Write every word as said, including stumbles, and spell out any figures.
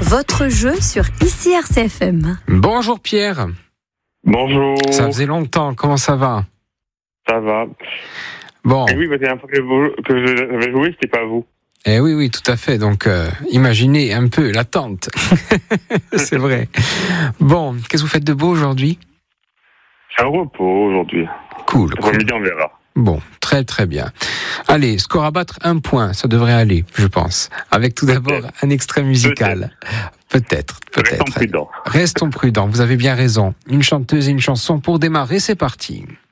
Votre jeu sur Ici R C F M. Bonjour Pierre. Bonjour. Ça faisait longtemps, comment ça va? Ça va. Bon. Et oui, bah, c'est la fois que, vous, que j'avais joué, c'était pas vous. Eh oui, oui, tout à fait. Donc, euh, imaginez un peu l'attente. C'est vrai. Bon, qu'est-ce que vous faites de beau aujourd'hui? C'est un repos aujourd'hui. Cool. cool. Midi, on verra. Bon, très très bien. Allez, score à battre, un point, ça devrait aller, je pense. Avec tout d'abord un extrait musical. Peut-être, peut-être. Restons prudents. Restons prudents, vous avez bien raison. Une chanteuse et une chanson pour démarrer, c'est parti.